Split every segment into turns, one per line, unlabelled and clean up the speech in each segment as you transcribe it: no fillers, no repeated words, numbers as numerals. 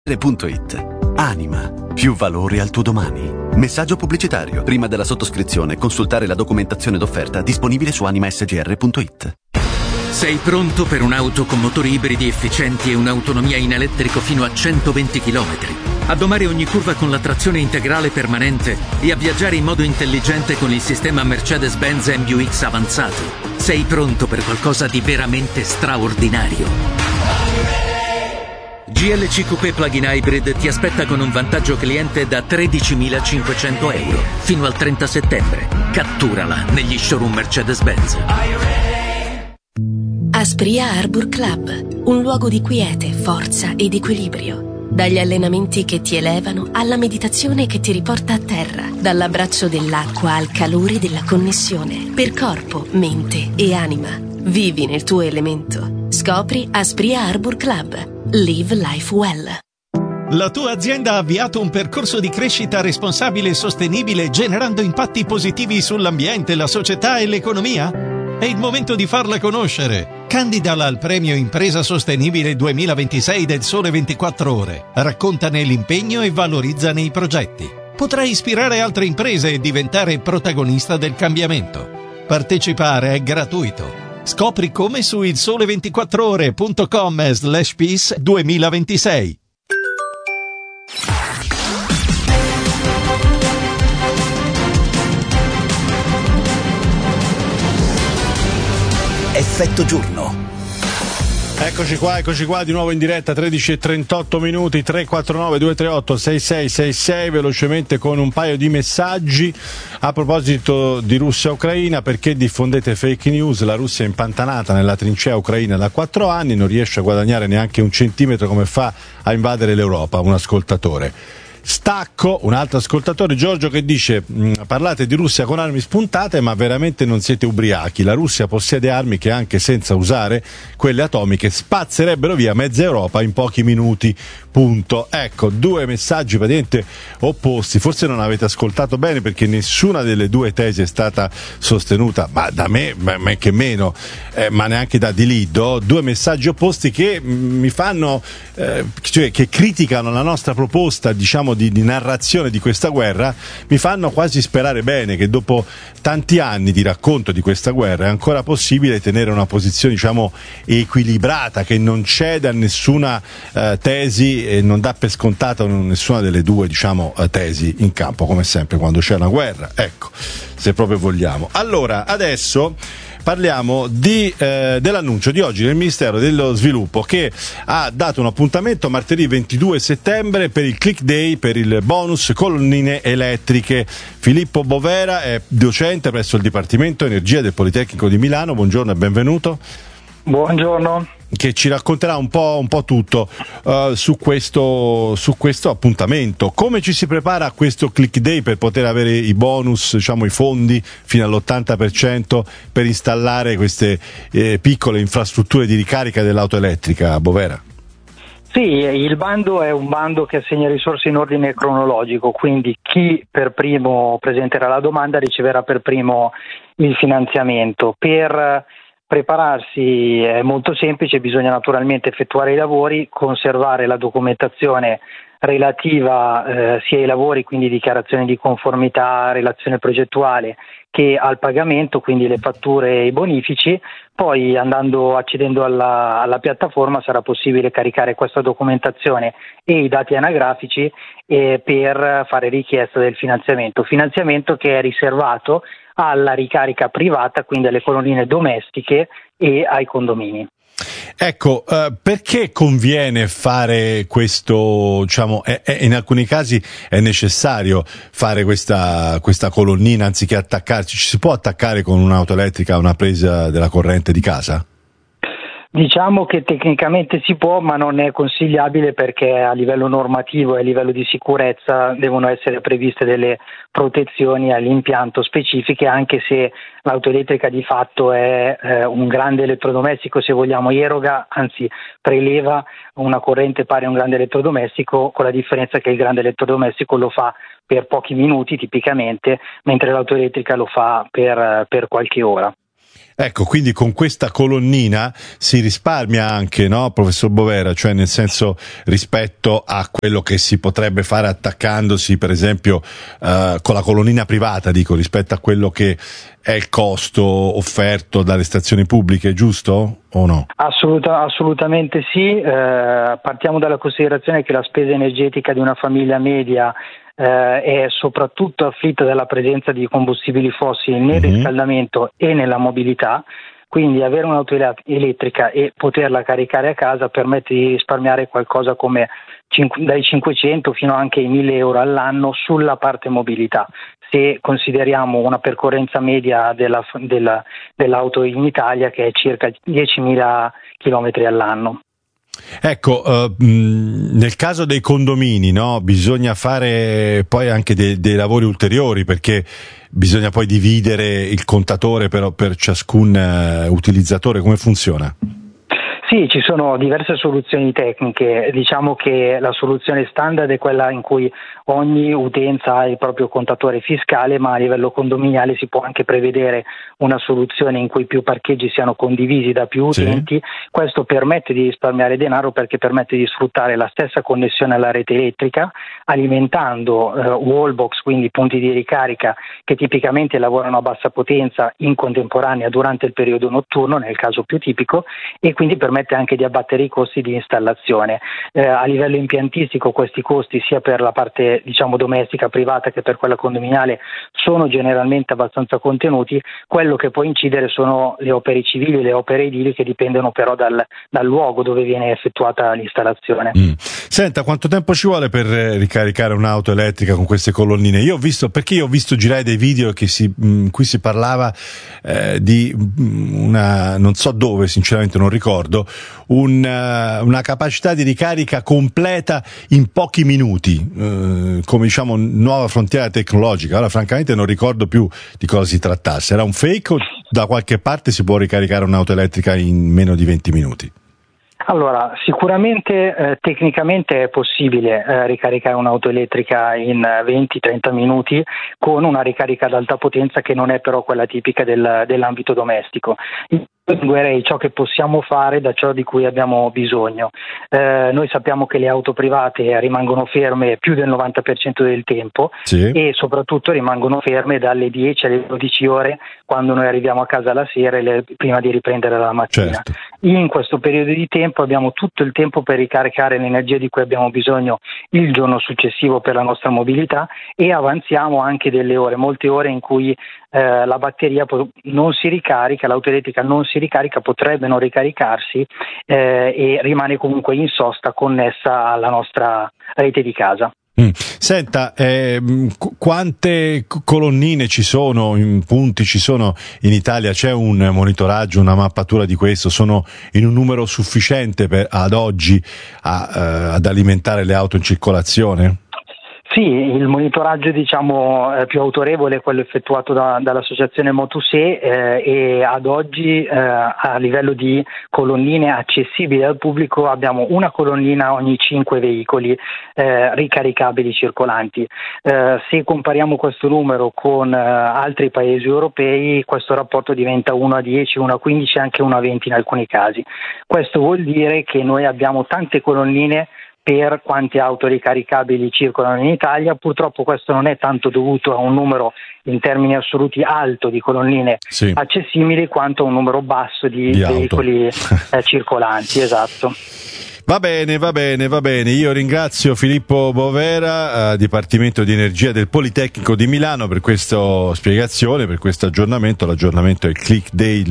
Anima, più valore al tuo domani. Messaggio pubblicitario. Prima della sottoscrizione, consultare la documentazione d'offerta disponibile su animasgr.it.
Sei pronto per un'auto con motori ibridi efficienti e un'autonomia in elettrico fino a 120 km? A domare ogni curva con la trazione integrale permanente e a viaggiare in modo intelligente con il sistema Mercedes-Benz MBUX avanzato? Sei pronto per qualcosa di veramente straordinario? GLC Coupé Plug-in Hybrid ti aspetta con un vantaggio cliente da 13.500 euro fino al 30 settembre. Catturala negli showroom Mercedes-Benz.
Aspria Arbor Club, un luogo di quiete, forza ed equilibrio. Dagli allenamenti che ti elevano alla meditazione che ti riporta a terra, dall'abbraccio dell'acqua al calore della connessione, per corpo, mente e anima. Vivi nel tuo elemento. Scopri Aspria Arbor Club. Live life well.
La tua azienda ha avviato un percorso di crescita responsabile e sostenibile generando impatti positivi sull'ambiente, la società e l'economia? È il momento di farla conoscere. Candidala al premio Impresa Sostenibile 2026 del Sole 24 Ore. Raccontane l'impegno e valorizzane i progetti. Potrai ispirare altre imprese e diventare protagonista del cambiamento. Partecipare è gratuito. Scopri come su ilsole24ore.com/peace 2026.
Effetto giorno.
Eccoci qua di nuovo in diretta, 13:38 minuti, 349 238 6666, velocemente con un paio di messaggi a proposito di Russia-Ucraina. Perché diffondete fake news? La Russia è impantanata nella trincea ucraina da 4 anni, non riesce a guadagnare neanche un centimetro, come fa a invadere l'Europa? Un ascoltatore. Stacco, un altro ascoltatore, Giorgio, che dice: parlate di Russia con armi spuntate, ma veramente non siete ubriachi. La Russia possiede armi che, anche senza usare quelle atomiche, spazzerebbero via mezza Europa in pochi minuti. Punto. Ecco, due messaggi praticamente opposti. Forse non avete ascoltato bene, perché nessuna delle due tesi è stata sostenuta, ma da me che meno, ma neanche da Di Liddo. Due messaggi opposti che mi fanno, cioè che criticano la nostra proposta, diciamo, di narrazione di questa guerra. Mi fanno quasi sperare bene che dopo tanti anni di racconto di questa guerra è ancora possibile tenere una posizione, diciamo, equilibrata, che non cede a nessuna tesi e non dà per scontato nessuna delle due, diciamo, tesi in campo, come sempre quando c'è una guerra, ecco, se proprio vogliamo. Allora, adesso parliamo dell'annuncio di oggi del Ministero dello Sviluppo, che ha dato un appuntamento martedì 22 settembre per il Click Day, per il bonus colonnine elettriche. Filippo Bovera è docente presso il Dipartimento Energia del Politecnico di Milano. Buongiorno e benvenuto.
Buongiorno.
Che ci racconterà un po' tutto su questo appuntamento. Come ci si prepara a questo Click Day per poter avere i bonus, diciamo i fondi fino all'80% per installare queste piccole infrastrutture di ricarica dell'auto elettrica, Bovera?
Sì, il bando è un bando che assegna risorse in ordine cronologico, quindi chi per primo presenterà la domanda riceverà per primo il finanziamento. Per prepararsi è molto semplice, bisogna naturalmente effettuare i lavori, conservare la documentazione relativa sia ai lavori, quindi dichiarazione di conformità, relazione progettuale, che al pagamento, quindi le fatture e i bonifici. Poi accedendo alla piattaforma sarà possibile caricare questa documentazione e i dati anagrafici per fare richiesta del finanziamento che è riservato alla ricarica privata, quindi alle colonnine domestiche e ai condomini.
Ecco, perché conviene fare questo, diciamo, in alcuni casi è necessario fare questa colonnina anziché attaccarci? Ci si può attaccare con un'auto elettrica a una presa della corrente di casa?
Diciamo che tecnicamente si può, ma non è consigliabile, perché a livello normativo e a livello di sicurezza devono essere previste delle protezioni all'impianto specifiche, anche se l'auto elettrica di fatto è un grande elettrodomestico, se vogliamo, eroga, anzi preleva una corrente pari a un grande elettrodomestico, con la differenza che il grande elettrodomestico lo fa per pochi minuti tipicamente, mentre l'auto elettrica lo fa per qualche ora.
Ecco, quindi con questa colonnina si risparmia anche, no, professor Bovera, cioè nel senso rispetto a quello che si potrebbe fare attaccandosi per esempio con la colonnina privata, dico, rispetto a quello che è il costo offerto dalle stazioni pubbliche, giusto o no?
Assolutamente sì, partiamo dalla considerazione che la spesa energetica di una famiglia media è soprattutto afflitta dalla presenza di combustibili fossili nel riscaldamento e nella mobilità, quindi avere un'auto elettrica e poterla caricare a casa permette di risparmiare qualcosa come dai 500 fino anche ai 1.000 euro all'anno sulla parte mobilità. Se consideriamo una percorrenza media dell'auto in Italia che è circa 10.000 chilometri all'anno.
Ecco, nel caso dei condomini, no, bisogna fare poi anche dei lavori ulteriori, perché bisogna poi dividere il contatore per ciascun utilizzatore. Come funziona?
Sì, ci sono diverse soluzioni tecniche. Diciamo che la soluzione standard è quella in cui ogni utenza ha il proprio contatore fiscale, ma a livello condominiale si può anche prevedere una soluzione in cui più parcheggi siano condivisi da più utenti. Sì. Questo permette di risparmiare denaro perché permette di sfruttare la stessa connessione alla rete elettrica, alimentando wallbox, quindi punti di ricarica che tipicamente lavorano a bassa potenza in contemporanea durante il periodo notturno, nel caso più tipico, e quindi permette anche di abbattere i costi di installazione. A livello impiantistico questi costi, sia per la parte domestica privata che per quella condominiale, sono generalmente abbastanza contenuti. Quello che può incidere sono le opere civili e le opere edili, che dipendono però dal luogo dove viene effettuata l'installazione.
Senta, quanto tempo ci vuole per ricaricare un'auto elettrica con queste colonnine? Io ho visto girare dei video in cui si parlava di una, non so dove, sinceramente non ricordo, una capacità di ricarica completa in pochi minuti, come nuova frontiera tecnologica. Ora francamente non ricordo più di cosa si trattasse. Era un fake o da qualche parte si può ricaricare un'auto elettrica in meno di 20 minuti?
Allora, sicuramente tecnicamente è possibile ricaricare un'auto elettrica in 20-30 minuti con una ricarica ad alta potenza che non è però quella tipica dell'ambito domestico. Distinguerei ciò che possiamo fare da ciò di cui abbiamo bisogno. Noi sappiamo che le auto private rimangono ferme più del 90% del tempo, sì, e soprattutto rimangono ferme dalle 10 alle 12 ore quando noi arriviamo a casa la sera prima di riprendere la mattina. Certo. In questo periodo di tempo abbiamo tutto il tempo per ricaricare l'energia di cui abbiamo bisogno il giorno successivo per la nostra mobilità, e avanziamo anche delle ore, molte ore in cui la batteria non si ricarica, l'auto elettrica non si ricarica, potrebbe non ricaricarsi e rimane comunque in sosta connessa alla nostra rete di casa.
Senta, quante colonnine ci sono, punti ci sono in Italia? C'è un monitoraggio, una mappatura di questo? Sono in un numero sufficiente ad oggi ad alimentare le auto in circolazione?
Sì, il monitoraggio più autorevole è quello effettuato dall'associazione Motusè, e ad oggi a livello di colonnine accessibili al pubblico abbiamo una colonnina ogni 5 veicoli ricaricabili circolanti. Se compariamo questo numero con altri paesi europei, questo rapporto diventa 1 a 10, 1 a 15, anche 1 a 20 in alcuni casi. Questo vuol dire che noi abbiamo tante colonnine per quante auto ricaricabili circolano in Italia. Purtroppo questo non è tanto dovuto a un numero in termini assoluti alto di colonnine accessibili, quanto a un numero basso di veicoli circolanti. Esatto.
Va bene. Io ringrazio Filippo Bovera, Dipartimento di Energia del Politecnico di Milano, per questa spiegazione, per questo aggiornamento. L'aggiornamento è il Click Day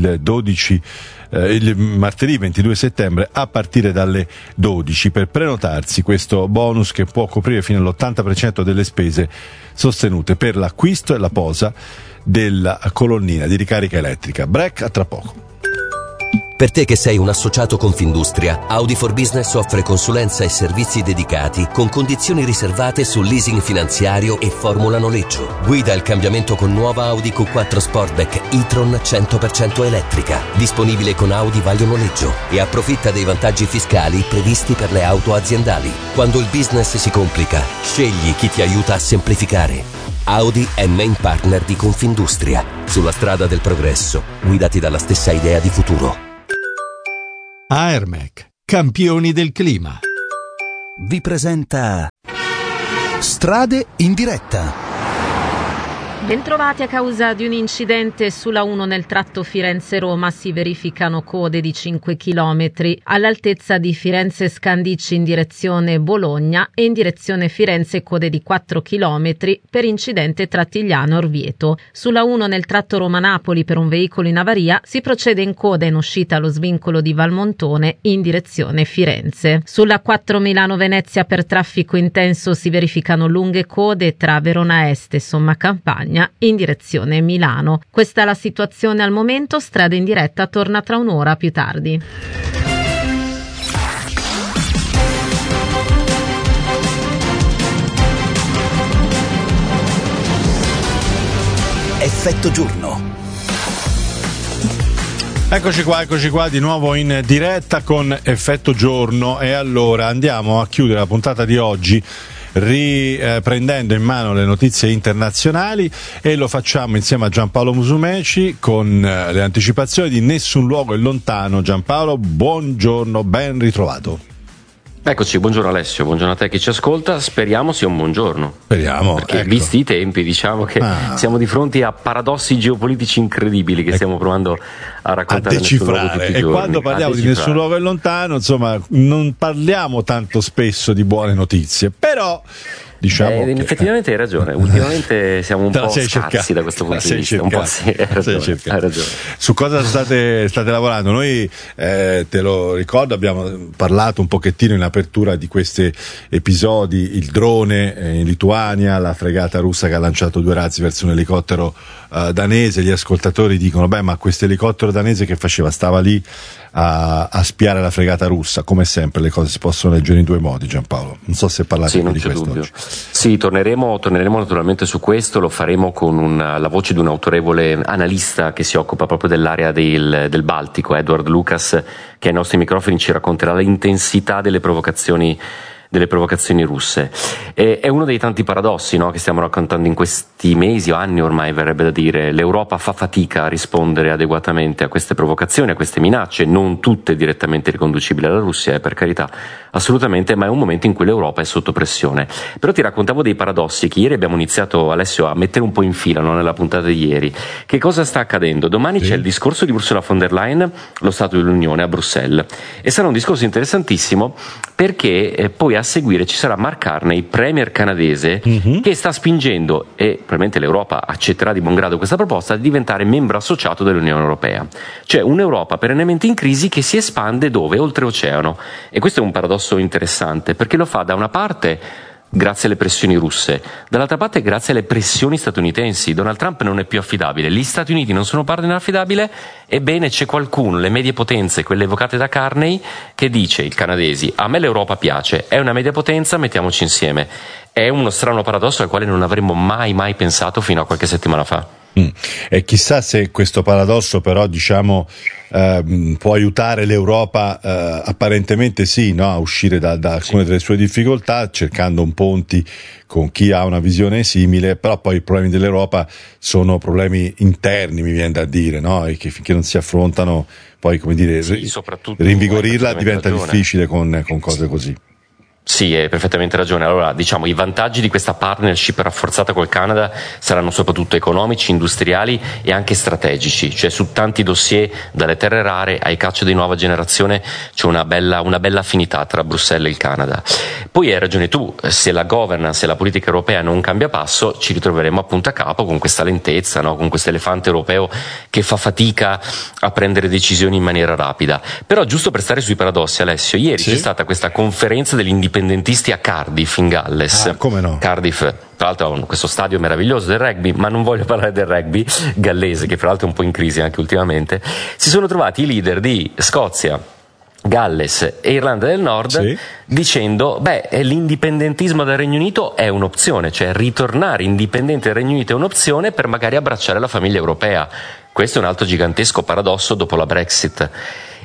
il martedì 22 settembre a partire dalle 12 per prenotarsi questo bonus che può coprire fino all'80% delle spese sostenute per l'acquisto e la posa della colonnina di ricarica elettrica. Break, a tra poco.
Per te che sei un associato Confindustria, Audi for Business offre consulenza e servizi dedicati con condizioni riservate sul leasing finanziario e formula noleggio. Guida il cambiamento con nuova Audi Q4 Sportback e-tron 100% elettrica, disponibile con Audi Vaglio Noleggio, e approfitta dei vantaggi fiscali previsti per le auto aziendali. Quando il business si complica, scegli chi ti aiuta a semplificare. Audi è main partner di Confindustria. Sulla strada del progresso, guidati dalla stessa idea di futuro.
Aermec, campioni del clima.
Vi presenta Strade in diretta.
Bentrovati. A causa di un incidente sulla 1 nel tratto Firenze-Roma si verificano code di 5 km all'altezza di Firenze Scandicci in direzione Bologna e in direzione Firenze code di 4 km per incidente Trattigliano-Orvieto. Sulla 1 nel tratto Roma-Napoli per un veicolo in avaria si procede in coda in uscita allo svincolo di Valmontone in direzione Firenze. Sulla 4 Milano-Venezia per traffico intenso si verificano lunghe code tra Verona Est e Somma Campagna in direzione Milano. Questa è la situazione al momento. Strada in diretta torna tra un'ora più tardi.
Effetto giorno.
Eccoci qua di nuovo in diretta con Effetto Giorno, e allora andiamo a chiudere la puntata di oggi riprendendo in mano le notizie internazionali, e lo facciamo insieme a Giampaolo Musumeci con le anticipazioni di Nessun luogo è lontano. Giampaolo, buongiorno, ben ritrovato.
Eccoci, buongiorno Alessio, buongiorno a te che ci ascolta, speriamo sia un buongiorno.
Speriamo,
perché
ecco,
visti i tempi diciamo che siamo di fronte a paradossi geopolitici incredibili che stiamo provando a raccontare,
a decifrare, e quando parliamo di Nessun luogo è lontano, insomma, non parliamo tanto spesso di buone notizie, però diciamo che
effettivamente hai ragione, ultimamente siamo un po' scarsi da questo punto di vista. Un po' sì, hai ragione.
Su cosa state lavorando? Noi te lo ricordo, abbiamo parlato un pochettino in apertura di questi episodi, il drone in Lituania, la fregata russa che ha lanciato 2 razzi verso un elicottero danese. Gli ascoltatori dicono: beh, ma questo elicottero danese che faceva? Stava lì a spiare la fregata russa. Come sempre le cose si possono leggere in 2 modi, Giampaolo. Non so se parlate di questo
dubbio.
oggi.
Sì, torneremo naturalmente su questo, lo faremo con la voce di un autorevole analista che si occupa proprio dell'area del Baltico, Edward Lucas, che ai nostri microfoni ci racconterà l'intensità delle provocazioni russe. È uno dei tanti paradossi, no, che stiamo raccontando in questi mesi o anni ormai, verrebbe da dire. L'Europa fa fatica a rispondere adeguatamente a queste provocazioni, a queste minacce, non tutte direttamente riconducibili alla Russia, per carità, assolutamente, ma è un momento in cui l'Europa è sotto pressione. Però ti raccontavo dei paradossi che ieri abbiamo iniziato, Alessio, a mettere un po' in fila, no, nella puntata di ieri. Che cosa sta accadendo? Domani c'è il discorso di Ursula von der Leyen, lo Stato dell'Unione a Bruxelles, e sarà un discorso interessantissimo perché poi a seguire ci sarà Mark Carney, premier canadese, che sta spingendo, e probabilmente l'Europa accetterà di buon grado questa proposta, di diventare membro associato dell'Unione Europea. Cioè un'Europa perennemente in crisi che si espande dove? Oltreoceano. E questo è un paradosso interessante, perché lo fa da una parte grazie alle pressioni russe, dall'altra parte grazie alle pressioni statunitensi. Donald Trump non è più affidabile, gli Stati Uniti non sono partner affidabile, ebbene c'è qualcuno, le medie potenze, quelle evocate da Carney, che dice: i canadesi, a me l'Europa piace, è una media potenza, mettiamoci insieme. È uno strano paradosso al quale non avremmo mai pensato fino a qualche settimana fa.
E chissà se questo paradosso però, diciamo, può aiutare l'Europa, apparentemente sì, no, a uscire da alcune delle sue difficoltà, cercando un ponti con chi ha una visione simile. Però poi i problemi dell'Europa sono problemi interni, mi viene da dire, no? E che finché non si affrontano, poi, come dire, rinvigorirla diventa difficile con cose così.
Sì, hai perfettamente ragione. Allora, diciamo, i vantaggi di questa partnership rafforzata col Canada saranno soprattutto economici, industriali e anche strategici. Cioè, su tanti dossier, dalle terre rare ai caccia di nuova generazione, c'è una bella affinità tra Bruxelles e il Canada. Poi hai ragione tu, se la governance e la politica europea non cambia passo, ci ritroveremo appunto a capo con questa lentezza, no? Con questo elefante europeo che fa fatica a prendere decisioni in maniera rapida. Però, giusto per stare sui paradossi, Alessio, ieri c'è stata questa conferenza degli indipendentisti a Cardiff in Galles.
Come no?
Cardiff, tra l'altro, ha questo stadio meraviglioso del rugby, ma non voglio parlare del rugby gallese, che fra l'altro è un po' in crisi anche ultimamente. Si sono trovati i leader di Scozia, Galles e Irlanda del Nord dicendo: l'indipendentismo del Regno Unito è un'opzione, cioè ritornare indipendente del Regno Unito è un'opzione per magari abbracciare la famiglia europea. Questo è un altro gigantesco paradosso dopo la Brexit.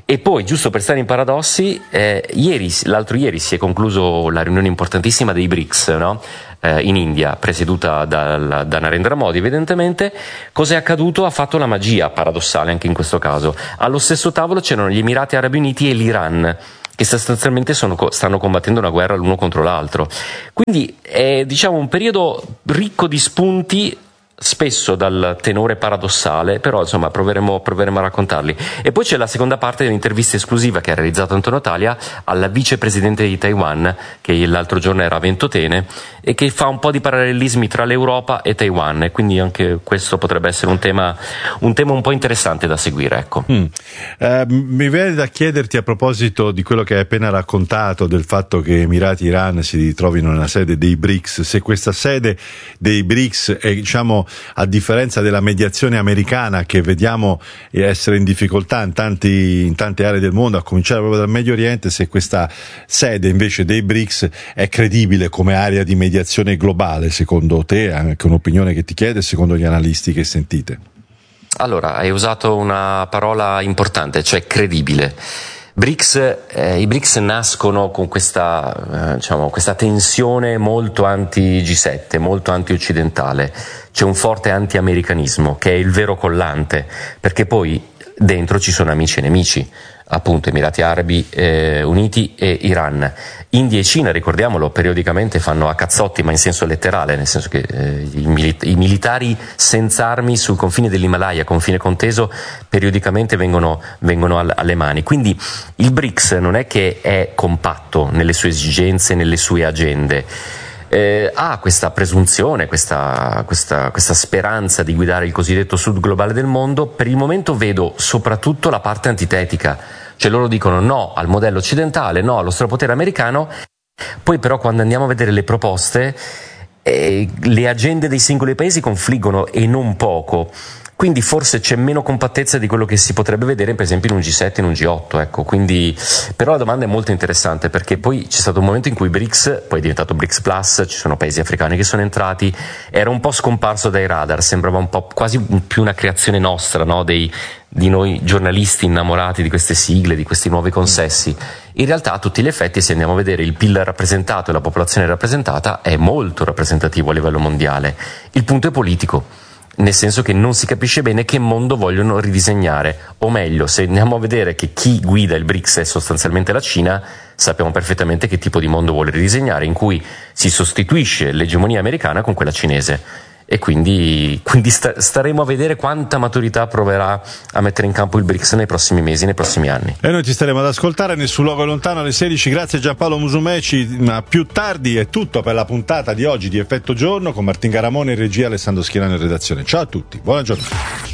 E poi, giusto per stare in paradossi, l'altro ieri si è concluso la riunione importantissima dei BRICS, no? In India, presieduta da Narendra Modi. Evidentemente cos'è accaduto? Ha fatto la magia, paradossale anche in questo caso. Allo stesso tavolo c'erano gli Emirati Arabi Uniti e l'Iran, che sostanzialmente stanno combattendo una guerra l'uno contro l'altro. Quindi è, diciamo, un periodo ricco di spunti, spesso dal tenore paradossale, però insomma proveremo a raccontarli. E poi c'è la seconda parte dell'intervista esclusiva che ha realizzato Antonio Talia alla vicepresidente di Taiwan, che l'altro giorno era a Ventotene, e che fa un po' di parallelismi tra l'Europa e Taiwan, e quindi anche questo potrebbe essere un tema un po' interessante da seguire, ecco.
Mi viene da chiederti, a proposito di quello che hai appena raccontato, del fatto che Emirati e Iran si ritrovino nella sede dei BRICS, se questa sede dei BRICS è, diciamo, a differenza della mediazione americana che vediamo essere in difficoltà in tante aree del mondo, a cominciare proprio dal Medio Oriente, se questa sede invece dei BRICS è credibile come area di mediazione globale, secondo te, anche un'opinione che ti chiede, secondo gli analisti che sentite?
Allora, hai usato una parola importante, cioè credibile. I BRICS nascono con questa tensione molto anti-G7, molto anti-occidentale. C'è un forte anti-americanismo che è il vero collante, perché poi dentro ci sono amici e nemici, appunto Emirati Arabi Uniti e Iran. India e Cina, ricordiamolo, periodicamente fanno a cazzotti, ma in senso letterale, nel senso che i militari senza armi sul confine dell'Himalaya, confine conteso, periodicamente vengono alle mani. Quindi il BRICS non è che è compatto nelle sue esigenze, nelle sue agende. Ha questa presunzione, questa speranza di guidare il cosiddetto sud globale del mondo. Per il momento vedo soprattutto la parte antitetica, cioè loro dicono no al modello occidentale, no allo strapotere americano, poi però quando andiamo a vedere le proposte le agende dei singoli paesi confliggono, e non poco. Quindi forse c'è meno compattezza di quello che si potrebbe vedere per esempio in un G7, in un G8, ecco. Quindi, però la domanda è molto interessante, perché poi c'è stato un momento in cui BRICS, poi è diventato BRICS Plus, ci sono paesi africani che sono entrati, era un po' scomparso dai radar, sembrava un po' quasi più una creazione nostra, no? Di noi giornalisti innamorati di queste sigle, di questi nuovi consessi. In realtà a tutti gli effetti, se andiamo a vedere il PIL rappresentato e la popolazione rappresentata, è molto rappresentativo a livello mondiale. Il punto è politico, nel senso che non si capisce bene che mondo vogliono ridisegnare, o meglio, se andiamo a vedere che chi guida il BRICS è sostanzialmente la Cina, sappiamo perfettamente che tipo di mondo vuole ridisegnare, in cui si sostituisce l'egemonia americana con quella cinese. E quindi staremo a vedere quanta maturità proverà a mettere in campo il BRICS nei prossimi mesi, nei prossimi anni.
E noi ti staremo ad ascoltare nel Sul Luogo Lontano alle 16. Grazie Giampaolo Musumeci. Ma più tardi è tutto per la puntata di oggi di Effetto Giorno, con Martin Garamone in regia, Alessandro Schirano in redazione. Ciao a tutti, buona giornata.